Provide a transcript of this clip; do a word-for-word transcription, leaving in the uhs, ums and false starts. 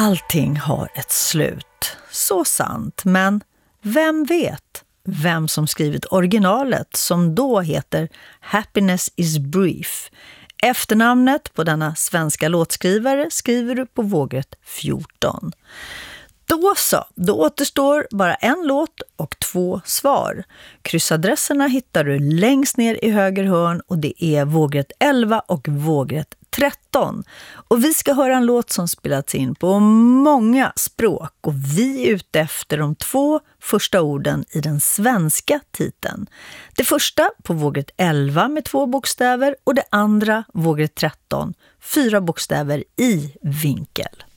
Allting har ett slut. Så sant, men vem vet vem som skrivit originalet som då heter Happiness is Brief? Efternamnet på denna svenska låtskrivare skriver du på vågrätt fjorton. Då så, då återstår bara en låt och två svar. Kryssadresserna hittar du längst ner i höger hörn och det är vågrätt elva och vågrätt tretton. Och vi ska höra en låt som spelats in på många språk och vi är ute efter de två första orden i den svenska titeln. Det första på vågrätt elva med två bokstäver och det andra vågrätt tretton, fyra bokstäver i vinkel.